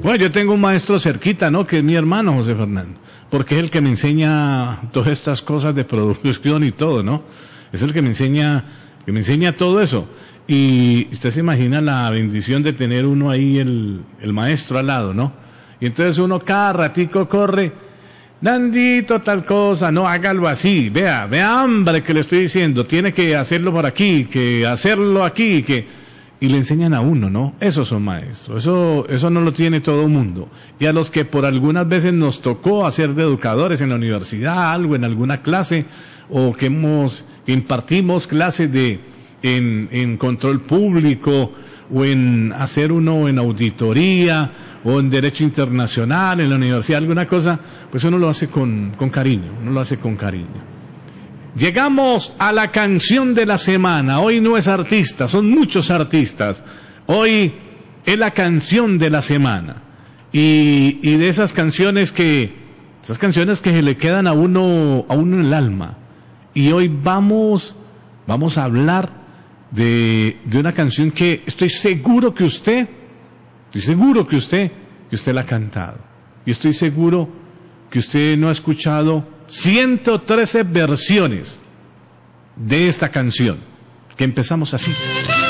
Bueno, yo tengo un maestro cerquita, ¿no? Que es mi hermano José Fernando, porque es el que me enseña todas estas cosas de producción y todo, ¿no? Es el que me enseña todo eso. Y usted se imagina la bendición de tener uno ahí el maestro al lado, ¿no? Y entonces uno cada ratico corre, Nandito tal cosa, no, hágalo así, vea, hombre, que le estoy diciendo, tiene que hacerlo por aquí, que hacerlo aquí, y le enseñan a uno, ¿no? Esos son maestros, eso no lo tiene todo el mundo. Y a los que por algunas veces nos tocó hacer de educadores en la universidad, algo, en alguna clase, o que impartimos clases en control público, o en hacer uno en auditoría, o en derecho internacional, en la universidad, alguna cosa, pues uno lo hace con cariño, Llegamos a la canción de la semana. Hoy no es artista, son muchos artistas. Hoy es la canción de la semana. Y de esas canciones que se le quedan a uno en el alma. Y hoy vamos a hablar de una canción que estoy seguro que usted la ha cantado. Y estoy seguro que usted no ha escuchado 113 versiones de esta canción, que empezamos así.